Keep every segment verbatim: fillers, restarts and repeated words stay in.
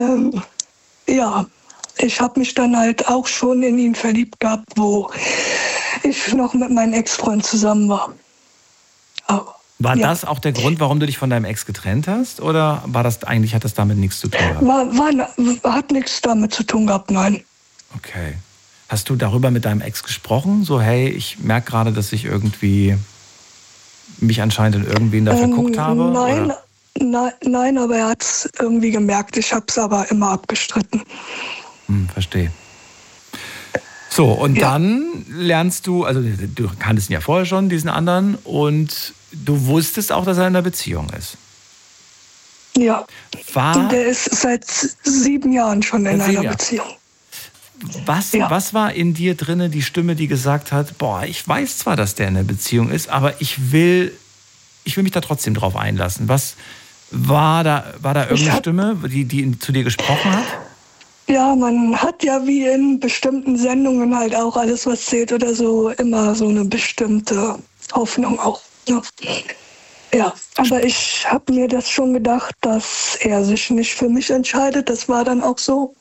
ähm, ja, ich habe mich dann halt auch schon in ihn verliebt gehabt, wo ich noch mit meinem Ex-Freund zusammen war. Aber, war ja. das auch der Grund, warum du dich von deinem Ex getrennt hast? Oder war das eigentlich, hat das damit nichts zu tun gehabt? War, war, hat nichts damit zu tun gehabt, nein. Okay. Hast du darüber mit deinem Ex gesprochen? So, hey, ich merke gerade, dass ich irgendwie mich anscheinend in irgendwen da verguckt ähm, habe? Nein, oder? Nein, nein, aber er hat es irgendwie gemerkt. Ich habe es aber immer abgestritten. Hm, verstehe. So, und Ja. dann lernst du, also du kanntest ihn ja vorher schon, diesen anderen, und du wusstest auch, dass er in einer Beziehung ist. Ja, War, der ist seit sieben Jahren schon in Seit sieben einer Jahren. Beziehung. was, Ja. was war in dir drinne die Stimme, die gesagt hat, boah, ich weiß zwar, dass der in einer Beziehung ist, aber ich will, ich will mich da trotzdem drauf einlassen. Was war da, war da irgendeine hab- Stimme, die, die zu dir gesprochen hat? Ja, man hat ja wie in bestimmten Sendungen halt auch alles, was zählt oder so, immer so eine bestimmte Hoffnung auch. Ne? Ja, aber ich habe mir das schon gedacht, dass er sich nicht für mich entscheidet. Das war dann auch so.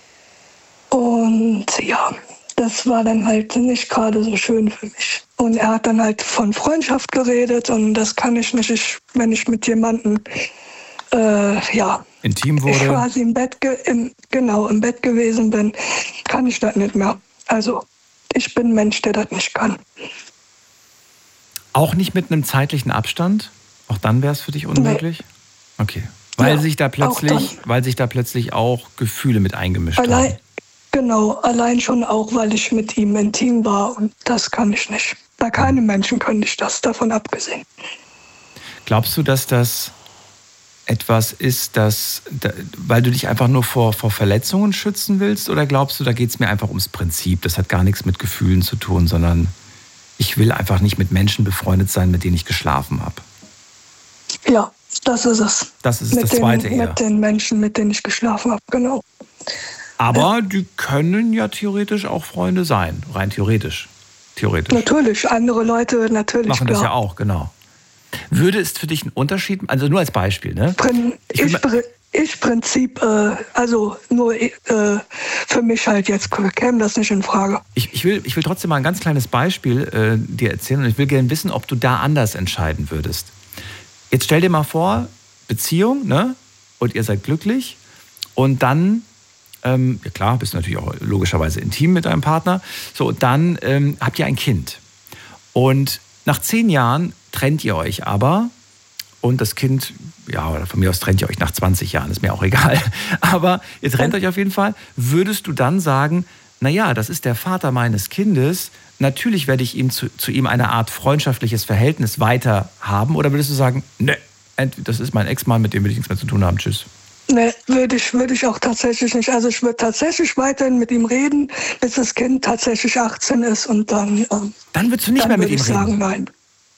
Und ja, das war dann halt nicht gerade so schön für mich. Und er hat dann halt von Freundschaft geredet und das kann ich nicht, ich, wenn ich mit jemandem, äh, ja, Intim ich wurde? quasi im Bett, ge im, genau, im Bett gewesen bin, kann ich das nicht mehr. Also ich bin ein Mensch, der das nicht kann. Auch nicht mit einem zeitlichen Abstand? Auch dann wäre es für dich unmöglich? Okay. Weil Ja, sich da auch plötzlich, weil sich da plötzlich auch Gefühle mit eingemischt Allein, haben. genau, allein schon auch, weil ich mit ihm intim war und das kann ich nicht. Bei keinem Menschen könnte ich das, davon abgesehen. Glaubst du, dass das etwas ist, das, da, weil du dich einfach nur vor, vor Verletzungen schützen willst? Oder glaubst du, da geht es mir einfach ums Prinzip? Das hat gar nichts mit Gefühlen zu tun, sondern ich will einfach nicht mit Menschen befreundet sein, mit denen ich geschlafen habe. Ja, das ist es. Das ist mit das den, Zweite eher. Mit den Menschen, mit denen ich geschlafen habe, genau. Aber die können ja theoretisch auch Freunde sein, rein theoretisch. Theoretisch. Natürlich, andere Leute natürlich, Machen klar. das ja auch, genau. Würde es für dich einen Unterschied, also nur als Beispiel, ne? Prin, Ich will ich, mal- Pri- ich Prinzip, äh, also nur äh, für mich halt jetzt käme das nicht in Frage. Ich, ich, will, ich will trotzdem mal ein ganz kleines Beispiel äh, dir erzählen und ich will gerne wissen, ob du da anders entscheiden würdest. Jetzt stell dir mal vor, Beziehung, ne? Und ihr seid glücklich und dann, ähm, ja klar, bist du natürlich auch logischerweise intim mit deinem Partner, so, und dann ähm, habt ihr ein Kind. Und nach zehn Jahren trennt ihr euch aber und das Kind, ja, oder von mir aus trennt ihr euch nach zwanzig Jahren, ist mir auch egal. Aber ihr trennt euch auf jeden Fall. Würdest du dann sagen, naja, das ist der Vater meines Kindes, natürlich werde ich ihm zu, zu ihm eine Art freundschaftliches Verhältnis weiter haben? Oder würdest du sagen, ne, das ist mein Ex-Mann, mit dem will ich nichts mehr zu tun haben, tschüss? Ne, würde ich, würde ich auch tatsächlich nicht. Also ich würde tatsächlich weiterhin mit ihm reden, bis das Kind tatsächlich achtzehn ist und dann, ähm, Dann würdest du nicht dann mehr mit würde ihm ich reden? sagen, nein.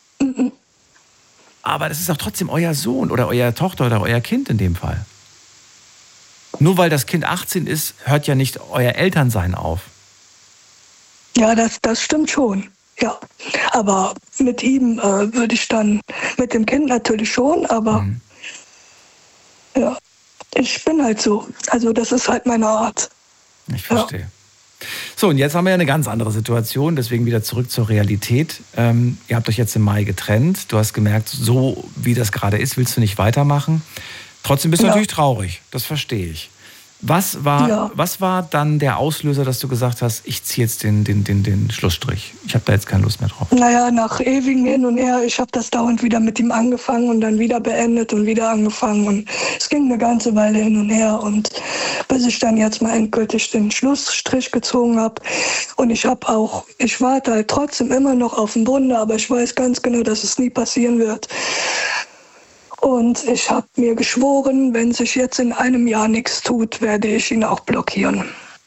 Aber das ist doch trotzdem euer Sohn oder eure Tochter oder euer Kind in dem Fall. Nur weil das Kind achtzehn ist, hört ja nicht euer Elternsein auf. Ja, das, das stimmt schon. Ja, aber mit ihm äh, würde ich dann, mit dem Kind natürlich schon, aber Mhm. ja, ich bin halt so. Also das ist halt meine Art. Ich verstehe. So, und jetzt haben wir ja eine ganz andere Situation, deswegen wieder zurück zur Realität. Ähm, ihr habt euch jetzt im Mai getrennt. Du hast gemerkt, so wie das gerade ist, willst du nicht weitermachen. Trotzdem bist du Ja. natürlich traurig, das verstehe ich. Was war, Ja. was war dann der Auslöser, dass du gesagt hast, ich ziehe jetzt den, den, den, den Schlussstrich? Ich habe da jetzt keine Lust mehr drauf. Naja, nach ewigen Hin und Her, ich habe das dauernd wieder mit ihm angefangen und dann wieder beendet und wieder angefangen. Und es ging eine ganze Weile hin und her. Und bis ich dann jetzt mal endgültig den Schlussstrich gezogen habe. Und ich habe auch, ich warte halt trotzdem immer noch auf ein Wunder, aber ich weiß ganz genau, dass es nie passieren wird. Und ich habe mir geschworen, wenn sich jetzt in einem Jahr nichts tut, werde ich ihn auch blockieren.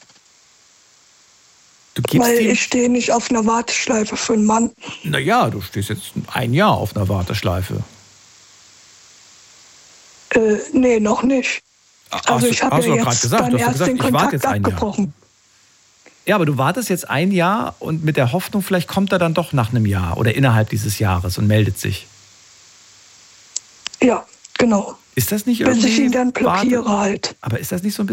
Du gibst Weil ihm, ich stehe nicht auf einer Warteschleife für einen Mann. naja, du stehst jetzt ein Jahr auf einer Warteschleife. Äh, nee, noch nicht. Hast Also du- ich habe hast du ja doch grad jetzt gesagt. dann Du hast doch erst gesagt, den ich warte Kontakt jetzt ein Jahr. abgebrochen. Ja, aber du wartest jetzt ein Jahr und mit der Hoffnung, vielleicht kommt er dann doch nach einem Jahr oder innerhalb dieses Jahres und meldet sich. Ja, genau. Ist das nicht irgendwie... Bis ich ihn dann blockiere Warte, halt. aber ist das nicht so ein